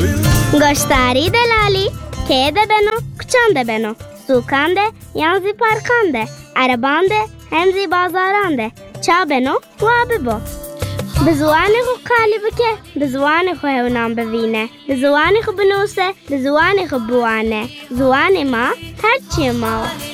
گشتاری دلالی که ده بنو کچان ده بنو سوکان ده یانزی پارکان ده عربان ده همزی بازاران ده چا بنو و ببو بزوان خو کالی بکه بزوان خو هونام ببینه بزوان خو بنوسه بزوان خو بوانه زوان ما هرچی ما